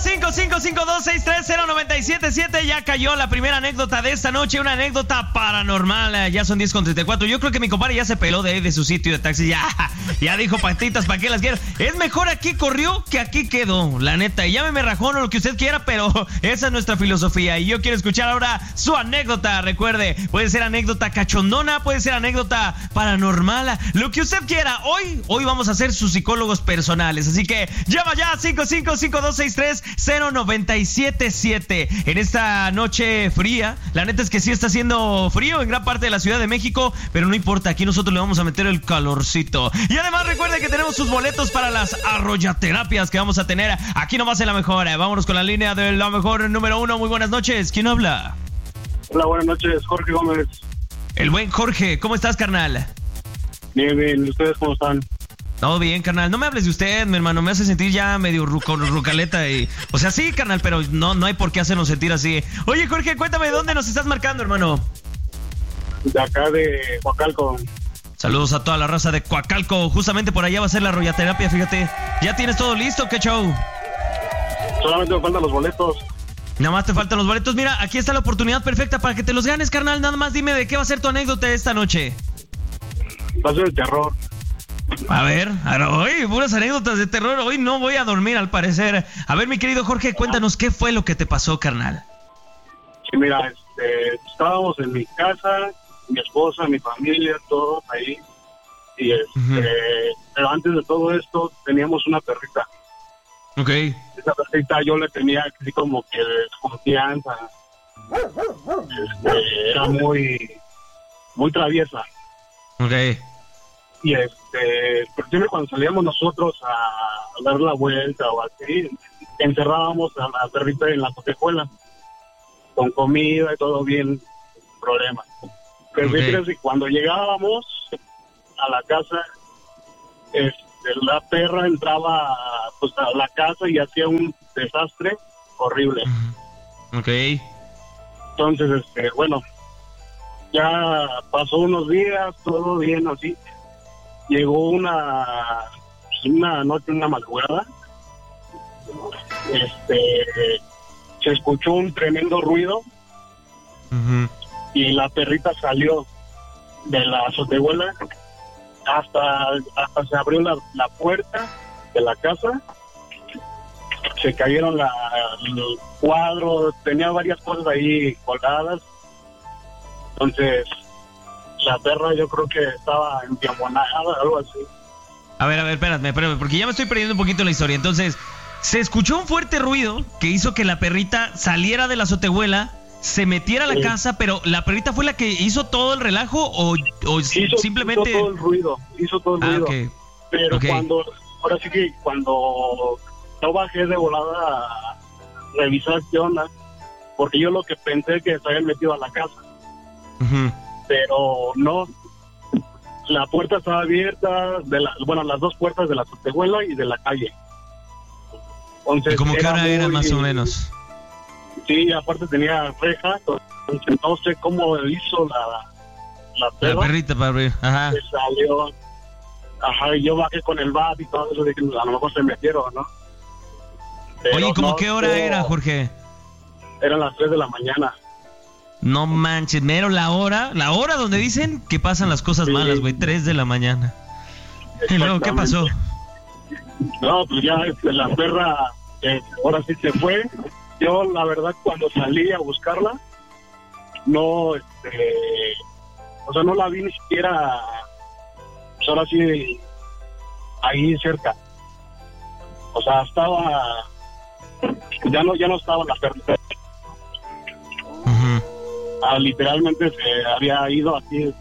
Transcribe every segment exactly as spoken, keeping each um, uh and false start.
cinco cinco cinco dos seis tres cero nueve siete siete. Ya cayó la primera anécdota de esta noche, una anécdota paranormal. Ya son diez con treinta y cuatro. Yo creo que mi compadre ya se peló de, de su sitio de taxi. Ya, ya dijo, patitas, ¿para qué las quiero? Es mejor aquí corrió que aquí quedó, la neta. Y llámeme rajón o lo que usted quiera, pero esa es nuestra filosofía. Y yo quiero escuchar ahora su anécdota. Recuerde, puede ser anécdota cachondona, puede ser anécdota paranormal, lo que usted quiera. Hoy, hoy vamos a ser sus psicólogos personales. Así que llama ya cinco cinco cinco dos seis tres cero nueve siete siete. En esta noche fría, la neta es que sí está haciendo frío en gran parte de la Ciudad de México, pero no importa, aquí nosotros le vamos a meter el calorcito. Y además recuerde que tenemos sus boletos para las arroyaterapias que vamos a tener aquí nomás en La Mejor. Vámonos con la línea de La Mejor número uno. Muy buenas noches, ¿quién habla? Hola, buenas noches, Jorge Gómez. El buen Jorge, ¿cómo estás, carnal? Bien, bien, ¿ustedes cómo están? Todo bien, carnal. No me hables de usted, mi hermano. Me hace sentir ya medio ruco, rucaleta. Y... O sea, sí, carnal, pero no, no hay por qué hacernos sentir así. Oye, Jorge, cuéntame, ¿de dónde nos estás marcando, hermano? De acá de Coacalco. Saludos a toda la raza de Coacalco. Justamente por allá va a ser la arroyaterapia, fíjate. ¿Ya tienes todo listo? ¿Qué show? Solamente me faltan los boletos. Nada más te faltan los boletos. Mira, aquí está la oportunidad perfecta para que te los ganes, carnal. Nada más dime de qué va a ser tu anécdota esta noche. Va a ser el terror. A ver, hoy puras anécdotas de terror. Hoy no voy a dormir, al parecer. A ver, mi querido Jorge, cuéntanos qué fue lo que te pasó, carnal. Sí, mira, este, estábamos en mi casa, mi esposa, mi familia, todos ahí. Y este, uh-huh. Pero antes de todo esto, teníamos una perrita. Ok. Esa perrita yo le tenía así como que desconfianza. Este, era muy, muy traviesa. Ok. Y este, por ejemplo, cuando salíamos nosotros a dar la vuelta o así, encerrábamos a la perrita en la cotejuela, con comida y todo bien, sin problema. Pero okay. Fíjense que cuando llegábamos a la casa, este, la perra entraba pues, a la casa y hacía un desastre horrible. Ok. Entonces, este, bueno, ya pasó unos días, todo bien así. Llegó una una noche, una madrugada, este, se escuchó un tremendo ruido uh-huh. y la perrita salió de la azotehuela hasta hasta se abrió la, la puerta de la casa, se cayeron la, los cuadros, tenía varias cosas ahí colgadas, entonces la perra yo creo que estaba endiamonada, algo así. A ver, a ver, espérame, espérame, porque ya me estoy perdiendo un poquito la historia. Entonces, se escuchó un fuerte ruido que hizo que la perrita saliera de la azotehuela, se metiera a la sí. casa, pero ¿la perrita fue la que hizo todo el relajo o, o hizo, simplemente...? Hizo todo el ruido, hizo todo el ah, ruido. Okay. Pero okay. cuando, ahora sí que cuando yo bajé de volada a revisar qué onda, porque yo lo que pensé que se habían metido a la casa. Uh-huh. Pero no, la puerta estaba abierta, de la, bueno, las dos puertas de la azotehuela y de la calle. Entonces, ¿y cómo que hora era más o menos? Sí, aparte tenía reja, entonces no sé cómo hizo la la, perra, la perrita para abrir, ajá. Se salió, ajá, y yo bajé con el bat y todo eso, dije, a lo mejor se metieron, ¿no? Pero oye, ¿cómo no, qué hora no, era, Jorge? Eran las tres de la mañana. No manches, mero la hora, la hora donde dicen que pasan las cosas sí. malas, güey, tres de la mañana. ¿Y luego qué pasó? No, pues ya este, la perra, eh, ahora sí se fue. Yo, la verdad, cuando salí a buscarla, no, este, o sea, no la vi ni siquiera, pues ahora sí, ahí cerca. O sea, estaba, ya no, ya no estaba la perra. Uh-huh. Ah, literalmente se había ido así.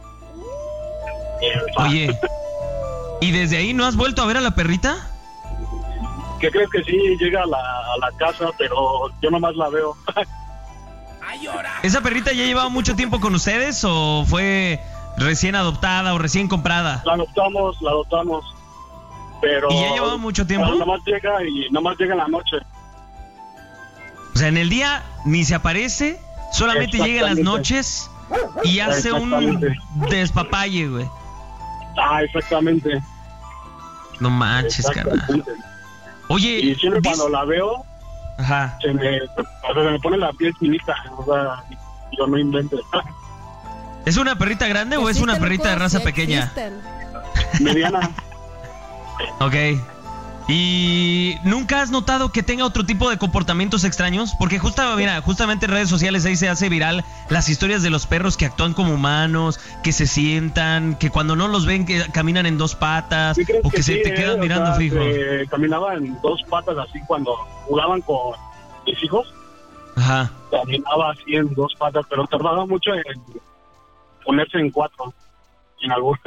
Oye, ¿y desde ahí no has vuelto a ver a la perrita? ¿Qué crees que sí llega a la, a la casa, pero yo nomás la veo? ¿Esa perrita ya llevaba mucho tiempo con ustedes o fue recién adoptada o recién comprada? La adoptamos, la adoptamos, pero... ¿Y ya llevaba mucho tiempo? Nomás llega y nomás llega en la noche. O sea, en el día ni se aparece, solamente llega en las noches y hace un despapalle, güey. Ah, exactamente. No manches, carnal. Oye, y siempre dis... cuando la veo, Ajá. Se me, o sea, se me pone la piel finita, o sea, yo no invento. ¿Es una perrita grande o es una perrita de raza pequeña? Mediana. Ok. ¿Y nunca has notado que tenga otro tipo de comportamientos extraños? Porque justa, mira, justamente en redes sociales ahí se hace viral las historias de los perros que actúan como humanos, que se sientan, que cuando no los ven que caminan en dos patas, o que, que se sí, te quedan eh, mirando o sea, fijo. Eh, caminaba en dos patas así cuando jugaban con mis hijos. Ajá. Caminaba así en dos patas, pero tardaba mucho en ponerse en cuatro, en alguna.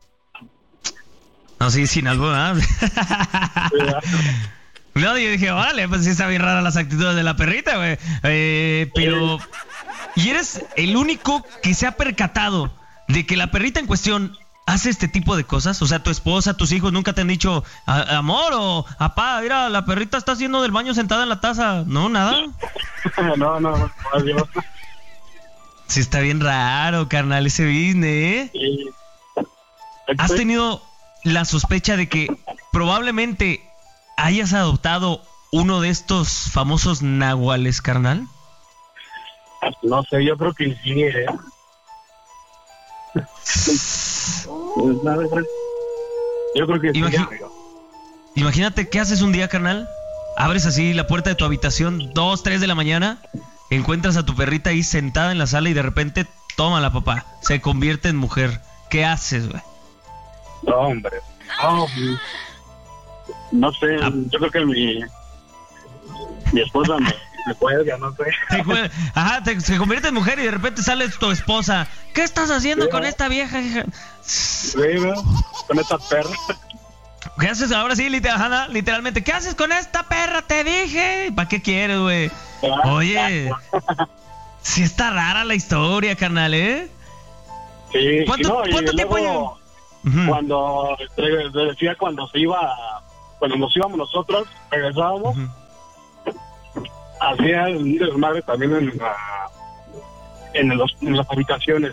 No, sí, sin albur, ¿ah? No, yo dije, órale, pues sí está bien rara las actitudes de la perrita, güey. Eh, pero... ¿Y eres el único que se ha percatado de que la perrita en cuestión hace este tipo de cosas? O sea, tu esposa, tus hijos nunca te han dicho, amor o apá, mira, la perrita está haciendo del baño sentada en la taza. ¿No, nada? No, no, no, adiós. Sí está bien raro, carnal, ese business, ¿eh? Sí. ¿Has tenido la sospecha de que probablemente hayas adoptado uno de estos famosos nahuales, carnal? No sé, yo creo que sí, ¿eh? Yo creo que Imagi- sí. Imagínate qué haces un día, carnal. Abres así la puerta de tu habitación, dos, tres de la mañana, encuentras a tu perrita ahí sentada en la sala y de repente, tómala, papá, se convierte en mujer. ¿Qué haces, güey? No, hombre. No, no sé, Ah. yo creo que mi, mi esposa me, me cuelga, no sé. Te cue- Ajá, te, se convierte en mujer y de repente sale tu esposa. ¿Qué estás haciendo Sí, con ¿no? esta vieja, hija? Sí, ¿no? Con esta perra. ¿Qué haces ahora sí, literal, ajá, literalmente? ¿Qué haces con esta perra? Te dije. ¿Para qué quieres, güey? Oye, sí está rara la historia, carnal, ¿eh? Sí, ¿Cuánto, no, y ¿cuánto tiempo luego, lleva? Ujú. Cuando te, te decía cuando se iba, cuando nos íbamos nosotros, regresábamos, Ujú. hacía un desmadre también en, la, en, los, en las habitaciones.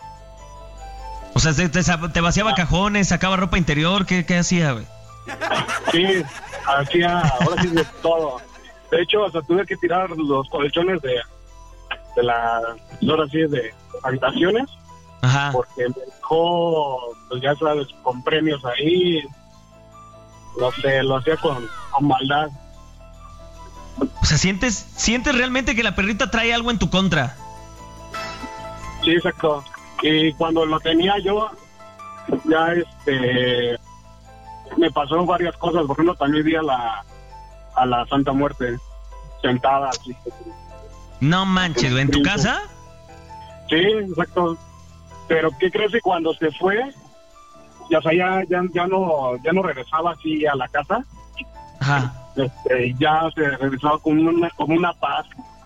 O sea, te, te, te vaciaba cajones, sacaba ropa interior, ¿qué, qué hacía, güey? Sí, hacía, ahora sí de todo. De hecho, hasta tuve que tirar los colchones de, de la, ahora sí, de habitaciones, Ajá. porque me dejó, pues ya sabes, con premios ahí. No sé, lo hacía con, con maldad. O sea, ¿sientes, sientes realmente que la perrita trae algo en tu contra? Sí, exacto. Y cuando lo tenía yo, ya este, me pasaron varias cosas. Por ejemplo, también vi a la, a la Santa Muerte sentada así. No manches, güey, ¿en tu casa? Sí, exacto. Pero ¿qué crees que cuando se fue, ya, o sea, ya, ya, ya no, ya no regresaba así a la casa? Ajá. Este, ya se regresaba como una, como una paz.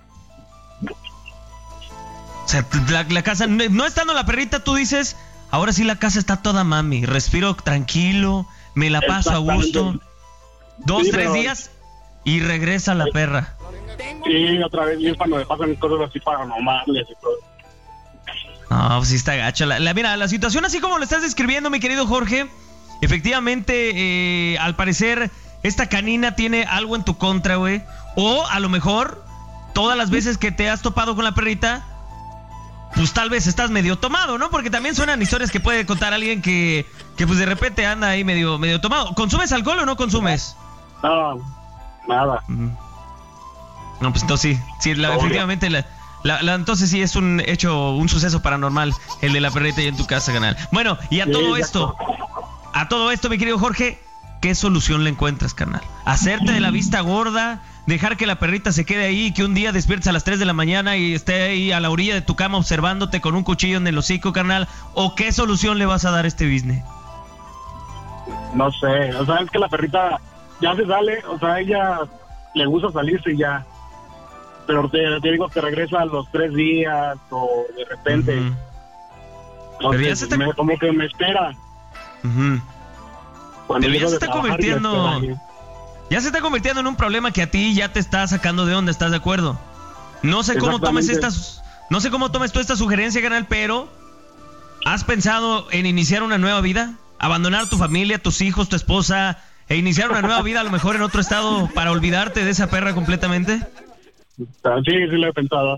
O sea, la, la casa, no, no estando la perrita, tú dices, ahora sí la casa está toda mami, respiro tranquilo, me la paso a gusto. Dos, Sí, tres pero- días y regresa la perra. Sí, otra vez, y es cuando me pasan cosas así paranormales y todo. No, pues sí está gacho. La, la- mira, la situación así como lo estás describiendo, mi querido Jorge, efectivamente, eh, al parecer, esta canina tiene algo en tu contra, güey. O a lo mejor, todas las veces que te has topado con la perrita, pues tal vez estás medio tomado, ¿no? Porque también suenan historias que puede contar alguien que, que pues de repente anda ahí medio, medio tomado. ¿Consumes alcohol o no consumes? No, nada. Mm. No, pues entonces sí, sí la- Obvio. efectivamente la, la- la- entonces sí es un hecho, un suceso paranormal el de la perrita ahí en tu casa, canal. Bueno, y a Sí, todo exacto. esto, a todo esto, mi querido Jorge, ¿qué solución le encuentras, canal? ¿Hacerte de la vista gorda? ¿Dejar que la perrita se quede ahí y que un día despiertes a las tres de la mañana y esté ahí a la orilla de tu cama observándote con un cuchillo en el hocico, carnal? ¿O qué solución le vas a dar a este business? No sé, o sea, es que la perrita ya se sale, o sea, ella le gusta salirse y ya. Pero te, te digo que regresa a los tres días o de repente. Ujú. No Pero sé, ya se te- me- como que me espera. Ujú. Cuando Pero ya llego se de está trabajar, me convirtiendo- espera ahí. Ya se está convirtiendo en un problema que a ti ya te está sacando de onda, ¿estás de acuerdo? No sé cómo tomes Exactamente. estas, no sé cómo tomes tú esta sugerencia, canal, pero ¿has pensado en iniciar una nueva vida? Abandonar tu familia, tus hijos, tu esposa, e iniciar una nueva vida a lo mejor en otro estado para olvidarte de esa perra completamente? Sí, sí lo he pensado.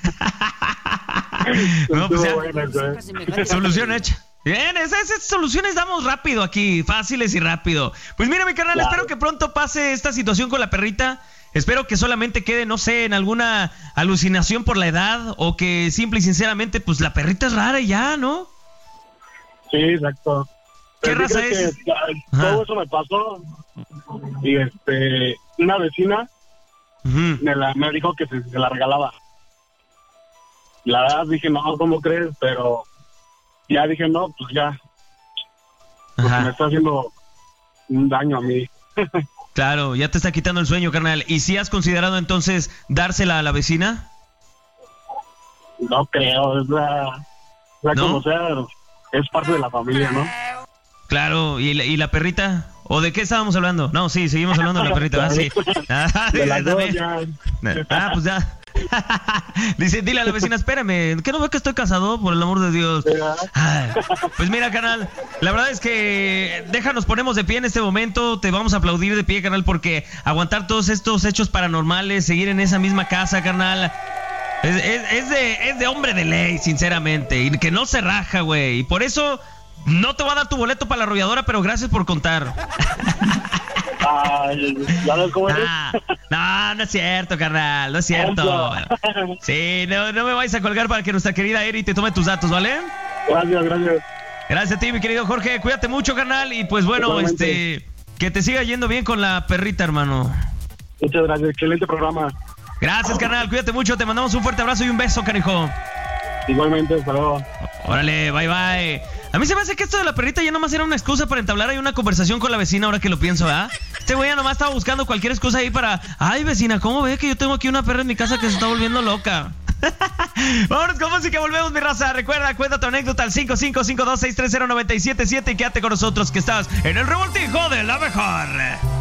No, pues ya, solución hecha. Bien, esas, esas soluciones damos rápido aquí, fáciles y rápido. Pues mira, mi carnal, claro. Espero que pronto pase esta situación con la perrita. Espero que solamente quede, no sé, en alguna alucinación por la edad, o que simple y sinceramente, pues la perrita es rara y ya, ¿no? Sí, exacto. ¿Qué Pero raza es? Que, todo Ajá. eso me pasó y este, una vecina uh-huh. me, la, me dijo que se, se la regalaba. La verdad dije, no, ¿cómo crees? Pero ya dije, no, pues ya. Pues me está haciendo un daño a mí. Claro, ya te está quitando el sueño, carnal. ¿Y si has considerado entonces dársela a la vecina? No creo, es la, la ¿No? como sea, es parte de la familia, ¿no? Claro, ¿y la, y la perrita? ¿O de qué estábamos hablando? No, sí, seguimos hablando de la perrita, ¿verdad? Sí. Ah, de las dos ya. Ah, pues ya. Dice, dile a la vecina, espérame, ¿qué no ve que estoy casado? Por el amor de Dios. Ay, pues mira, canal, la verdad es que déjanos, ponemos de pie en este momento. Te vamos a aplaudir de pie, canal, porque aguantar todos estos hechos paranormales, seguir en esa misma casa, canal, es, es, es, de, es de hombre de ley, sinceramente. Y que no se raja, güey. Y por eso no te voy a dar tu boleto para la arrolladora, pero gracias por contar. Ay, ¿ya ves cómo eres? Ah, no, no es cierto, carnal, no es cierto. Sí, no, no me vayas a colgar para que nuestra querida Eri te tome tus datos, ¿vale? Gracias, gracias. Gracias a ti, mi querido Jorge, cuídate mucho, carnal, y pues bueno, Igualmente. este, que te siga yendo bien con la perrita, hermano. Muchas gracias, excelente programa. Gracias, carnal, cuídate mucho, te mandamos un fuerte abrazo y un beso, canijo. Igualmente, hasta luego. Órale, bye bye. A mí se me hace que esto de la perrita ya nomás era una excusa para entablar ahí una conversación con la vecina, ahora que lo pienso, ¿verdad? Este güey ya nomás estaba buscando cualquier excusa ahí para... Ay, vecina, ¿cómo ve que yo tengo aquí una perra en mi casa que se está volviendo loca? Vámonos con música, volvemos, mi raza. Recuerda, cuenta tu anécdota al cinco cinco cinco dos seis tres cero nueve siete siete y quédate con nosotros que estás en el revoltijo de la mejor.